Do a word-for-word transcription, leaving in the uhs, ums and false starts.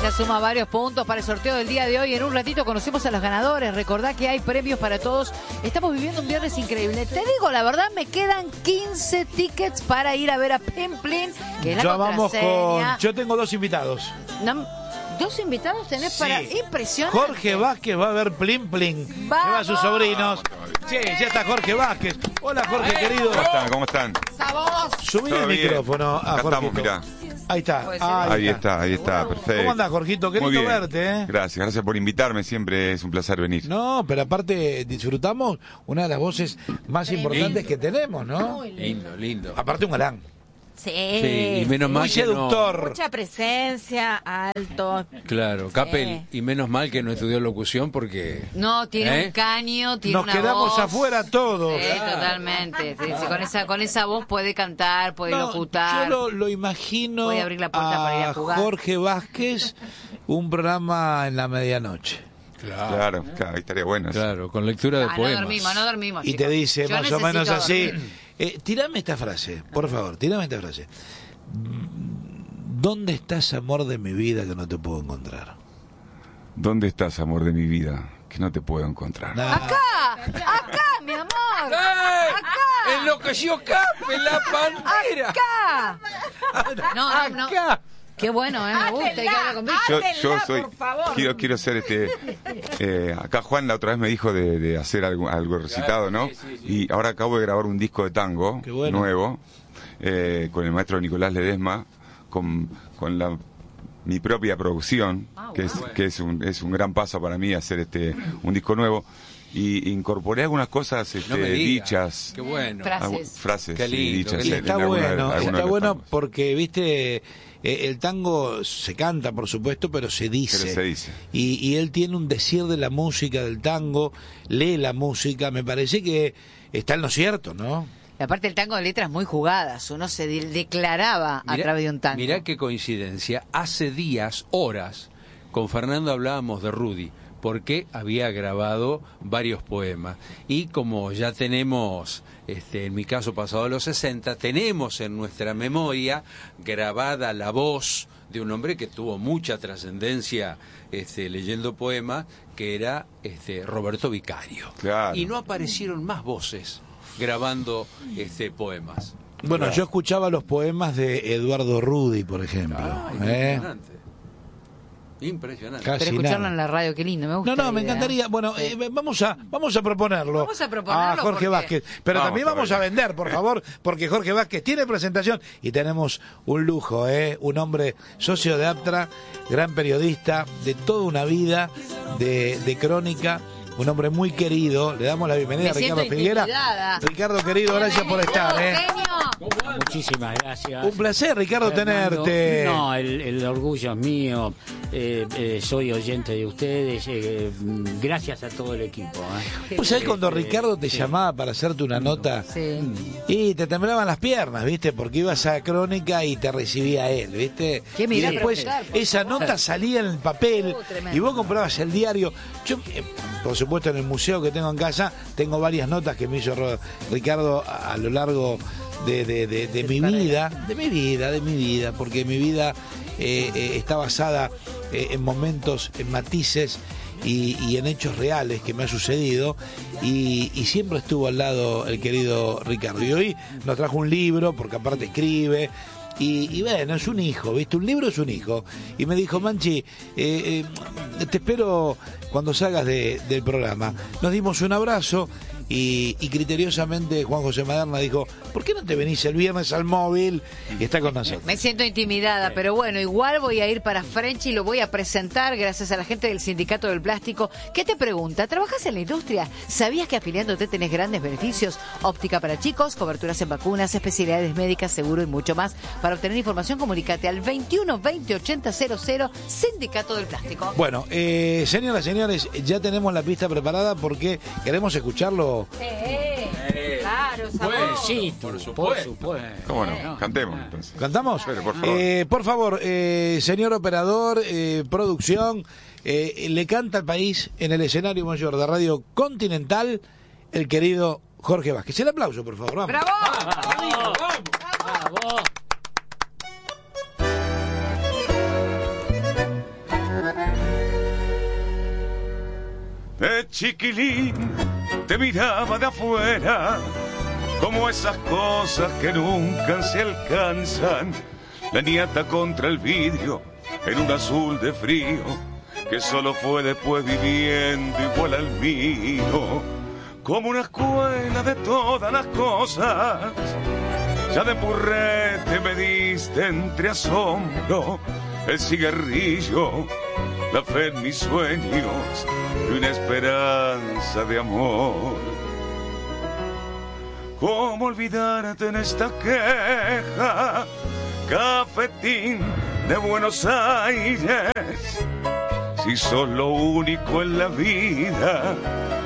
ya suma varios puntos para el sorteo del día de hoy. En un ratito conocemos a los ganadores. Recordá que hay premios para todos. Estamos viviendo un viernes increíble. Te digo, la verdad, me quedan quince tickets para ir a ver a Pimplin, que es la ya vamos contraseña. con... Yo tengo dos invitados. No, ¿dos invitados tenés Sí. para...? Impresionante. Jorge Vázquez va a ver Plim Plim. Lleva a sus sobrinos. Sí, ya está Jorge Vázquez. Hola, Jorge, querido. ¿Cómo están? ¿Cómo están? Subí ¿Todo el bien? micrófono a Acá Jorgito. estamos, mirá. Ahí está. Puede ser. Ahí, Ahí está, ahí está, perfecto. ¿Cómo andás, Jorgito? Qué Muy lindo bien. verte, ¿eh? Gracias, gracias por invitarme. Siempre es un placer venir. No, pero aparte disfrutamos una de las voces más importantes que tenemos, ¿no? Lindo, lindo. Aparte un galán. Sí. Sí, y menos mal Muy que no- seductor. Mucha presencia, alto. Claro, Capel, y menos mal que no estudió locución porque... No, tiene ¿Eh? un caño, tiene Nos una quedamos voz. afuera todos. Sí, totalmente. Sí, sí, con esa con esa voz puede cantar, puede No, locutar. yo lo, lo imagino Puede abrir la puerta para ir a jugar. Jorge Vázquez, un programa en la medianoche. Claro, Claro, claro, ahí estaría bueno. eso. claro, con lectura de Ah, no poemas. dormimos, no dormimos. Y chicos. te dice Yo más o necesito menos así. dormir. Eh, tirame esta frase, por favor, tirame esta frase. ¿Dónde estás, amor de mi vida, que no te puedo encontrar? ¿Dónde estás, amor de mi vida? Que no te puedo encontrar. Nah. Acá, acá, mi amor. ¡Eh! Acá. ¡Enloqueció Capel, la pantera! Acá. No, no, no. Acá. Qué bueno, ¿eh? Me gusta. Hay que hablar con Víctor. Yo, yo soy, quiero, quiero ser este, eh, acá Juan la otra vez me dijo de, de hacer algo, algo recitado, ¿no? Sí, sí, sí. Y ahora acabo de grabar un disco de tango Qué bueno. nuevo, eh, con el maestro Nicolás Ledesma, con, con la, mi propia producción, Ah, que, es, wow. que es un, es un gran paso para mí hacer este, un disco nuevo. Y incorporé algunas cosas este, No me digas. dichas, Qué bueno. Frases. algu- frases Qué y lindo, dichas. qué Y en está alguna- bueno, algunos está de los bueno tangos. porque, viste, eh, el tango se canta, por supuesto, pero se dice. Pero se dice. Y, y él tiene un decir de la música, del tango, lee la música, me parece que está en lo cierto, ¿no? Y aparte el tango de letras muy jugadas. Uno se de- declaraba a Mirá- través de un tango. Mirá qué coincidencia. Hace días, horas, con Fernando hablábamos de Rudy, porque había grabado varios poemas. Y como ya tenemos, este, en mi caso pasado a los sesenta, tenemos en nuestra memoria grabada la voz de un hombre que tuvo mucha trascendencia este, leyendo poemas, que era este, Roberto Vicario. Claro. Y no aparecieron más voces grabando este, poemas. Bueno, Claro. yo escuchaba los poemas de Eduardo Rudy, por ejemplo. Ah, ¿eh? impresionante. Impresionante. Casi Pero escucharlo nada. en la radio, qué lindo, me gusta. No, no, la me idea. encantaría. Bueno, Sí. eh, vamos a vamos a proponerlo. Vamos a proponerlo a Jorge porque- Vázquez. Pero Vamos también a vamos ver. a vender, por favor, porque Jorge Vázquez tiene presentación y tenemos un lujo, ¿eh? Un hombre socio de Aptra, gran periodista de toda una vida de, de crónica. Un hombre muy querido. Le damos la bienvenida Me a Ricardo siento Figuera. intimidada. Ricardo, querido, gracias por estar, ¿eh? Genio. Muchísimas gracias. Un placer, Ricardo, Fernando. tenerte. No, el, el orgullo es mío. Eh, eh, soy oyente de ustedes. eh, gracias a todo el equipo. ¿eh? Pues ahí cuando Este, Ricardo te sí. llamaba para hacerte una nota Sí. y te temblaban las piernas, ¿viste? Porque ibas a Crónica y te recibía él, ¿viste? ¿Qué Y mirá después preguntar, por esa favor? nota salía en el papel Uh, tremendo. y vos comprabas el diario. Yo, eh, por supuesto, en el museo que tengo en casa, tengo varias notas que me hizo Ro- Ricardo a, a lo largo de, de- de- de mi vida, de mi vida, de mi vida, porque mi vida eh, eh, está basada eh, en momentos, en matices y, y en hechos reales que me ha sucedido y, y siempre estuvo al lado el querido Ricardo. Y hoy nos trajo un libro, porque aparte escribe. Y, y bueno, es un hijo, ¿viste? Un libro es un hijo. Y me dijo, Manchi, eh, eh, te espero cuando salgas de- del programa. Nos dimos un abrazo y, y criteriosamente Juan José Maderna dijo, ¿por qué no te venís el viernes al móvil y está con nosotros? Me siento intimidada, pero bueno, igual voy a ir para Frenchy y lo voy a presentar gracias a la gente del Sindicato del Plástico. ¿Qué te pregunta? ¿Trabajas en la industria? ¿Sabías que afiliándote tenés grandes beneficios? Óptica para chicos, coberturas en vacunas, especialidades médicas, seguro y mucho más. Para obtener información, comunícate al veintiuno veinte ochenta cero cero, Sindicato del Plástico. Bueno, eh, señoras y señores, ya tenemos la pista preparada porque queremos escucharlo. Claro, Pues sí, Por por supuesto. supuesto. ¿Cómo no? Cantemos entonces. ¿Cantamos? Pero, por favor. Eh, por favor, eh, señor operador, eh, producción, eh, le canta al país en el escenario mayor de Radio Continental el querido Jorge Vázquez. El aplauso, por favor. Vamos. ¡Bravo! Bravo. chiquilín te miraba de afuera, como esas cosas que nunca se alcanzan. La niata contra el vidrio, en un azul de frío, que solo fue después viviendo igual al mío. Como una escuela de todas las cosas, ya de purrete me diste entre asombro el cigarrillo, la fe en mis sueños y una esperanza de amor. ¿Cómo olvidarte en esta queja, cafetín de Buenos Aires? Si sos lo único en la vida